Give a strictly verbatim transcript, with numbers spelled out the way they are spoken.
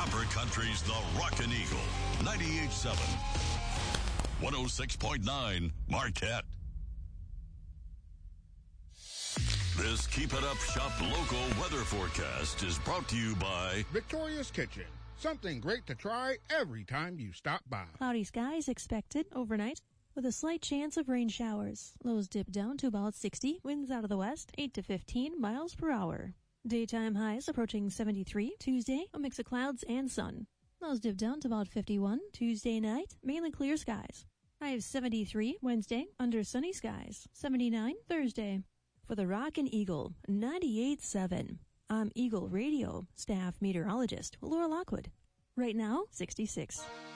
Upper Country's The Rockin' Eagle, ninety-eight point seven, one oh six point nine, Marquette. This Keep It Up Shop local weather forecast is brought to you by Victoria's Kitchen. Something great to try every time you stop by. Cloudy skies expected overnight with a slight chance of rain showers. Lows dip down to about sixty. Winds out of the west, eight to fifteen miles per hour. Daytime highs approaching seventy-three. Tuesday, a mix of clouds and sun. Lows dip down to about fifty-one. Tuesday night, mainly clear skies. High of seventy-three. Wednesday, under sunny skies. seventy-nine. Thursday. For the Rockin' Eagle, ninety-eight point seven. I'm Eagle Radio staff meteorologist Laura Lockwood. Right now, sixty-six.